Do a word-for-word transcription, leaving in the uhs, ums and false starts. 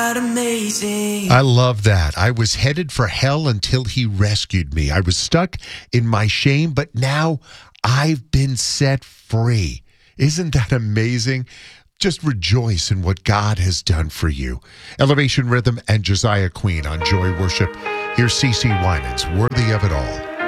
Amazing. I love that. I was headed for hell until he rescued me. I was stuck in my shame, but now I've been set free. Isn't that amazing? Just rejoice in what God has done for you. Elevation Rhythm and Josiah Queen on Joy Worship. Here's C C Winans, Worthy of It All.